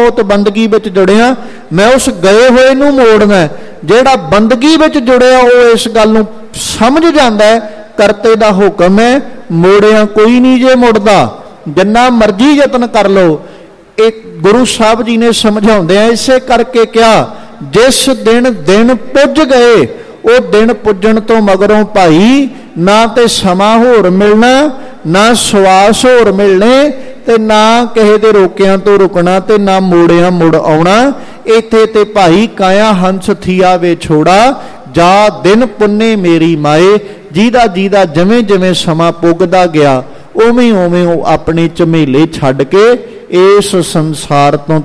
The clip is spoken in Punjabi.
ਬਹੁਤ ਬੰਦਗੀ ਵਿੱਚ ਜੁੜਿਆ, ਮੈਂ ਉਸ ਗਏ ਹੋਏ ਨੂੰ ਮੋੜਨਾ। ਜਿਹੜਾ ਬੰਦਗੀ ਵਿੱਚ ਜੁੜਿਆ ਉਹ ਇਸ ਗੱਲ ਨੂੰ ਸਮਝ ਜਾਂਦਾ ਹੈ ਕਰਤੇ ਦਾ ਹੁਕਮ ਹੈ, ਮੋੜਿਆ ਕੋਈ ਨਹੀਂ ਜੇ ਮੁੜਦਾ, ਜਿੰਨਾ ਮਰਜ਼ੀ ਯਤਨ ਕਰ ਲਓ। ਇਹ ਗੁਰੂ ਸਾਹਿਬ ਜੀ ਨੇ ਸਮਝਾਉਂਦੇ ਆ ਇਸੇ ਕਰਕੇ ਕਿਹਾ, ਜਿਸ ਦਿਨ ਪੁੱਜ ਗਏ ਉਹ ਦਿਨ ਪੁੱਜਣ ਤੋਂ ਮਗਰੋਂ ਭਾਈ ਨਾ ਤੇ ਸਮਾਂ ਹੋਰ ਮਿਲਣਾ, ਨਾ ਸਵਾਸ ਹੋਰ ਮਿਲਣੇ, ਤੇ ਨਾ ਕਿਸੇ ਦੇ ਰੋਕਿਆਂ ਤੋਂ ਰੁਕਣਾ, ਤੇ ਨਾ ਮੋੜਿਆਂ ਮੁੜ ਆਉਣਾ। ਇੱਥੇ ਤੇ ਭਾਈ ਕਾਇਆ ਹੰਸ ਥੀਆ ਵੇ ਛੋੜਾ, ਜਾ ਦਿਨ ਪੁੰਨੇ ਮੇਰੀ ਮਾਏ। ਜਿਹਦਾ ਜਿਵੇਂ ਜਿਵੇਂ ਸਮਾਂ ਪੁੱਗਦਾ ਗਿਆ ਉਵੇਂ ਉਵੇਂ ਉਹ ਆਪਣੇ ਝਮੇਲੇ ਛੱਡ ਕੇ ਇਸ ਸੰਸਾਰ ਤੋਂ